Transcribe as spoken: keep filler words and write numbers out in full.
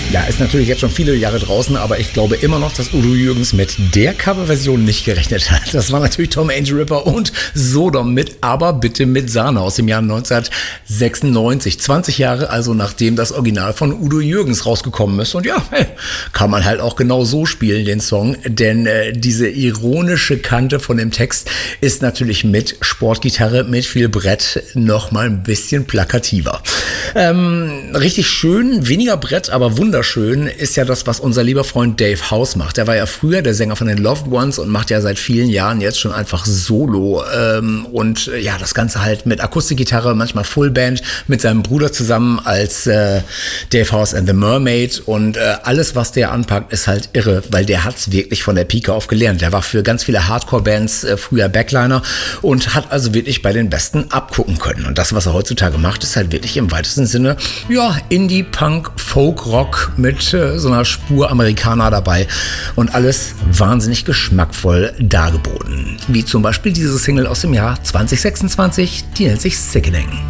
Ja, ist natürlich jetzt schon viele Jahre draußen, aber ich glaube immer noch, dass Udo Jürgens mit der Coverversion nicht gerechnet hat. Das war natürlich Tom Angel Ripper und Sodom mit Aber bitte mit Sahne aus dem Jahr neunzehnhundertsechsundneunzig. zwanzig Jahre also nachdem das Original von Udo Jürgens rausgekommen ist. Und ja, hey, kann man halt auch genau so spielen, den Song. Denn äh, diese ironische Kante von dem Text ist natürlich mit Sportgitarre, mit viel Brett noch mal ein bisschen plakativer. Ähm, richtig schön, weniger Brett, aber wunderschön ist ja das, was unser lieber Freund Dave House macht. Der war ja früher der Sänger von den Loved Ones und macht ja seit vielen Jahren jetzt schon einfach Solo. Ähm, und äh, ja, das Ganze halt mit Akustikgitarre, manchmal Fullband, mit seinem Bruder zusammen als äh, Dave House and the Mermaid. Und äh, alles, was der anpackt, ist halt irre, weil der hat's wirklich von der Pike auf gelernt. Der war für ganz viele Hardcore-Bands äh, früher Backliner und hat also wirklich bei den Besten abgucken können. Und das, was er heutzutage macht, ist halt wirklich im weitesten Sinne, ja, Indie, Punk, Folk, Rock mit äh, so einer Spur Amerikaner dabei und alles wahnsinnig geschmackvoll dargeboten. Wie zum Beispiel diese Single aus dem Jahr zwanzig sechsundzwanzig, die nennt sich Sickening.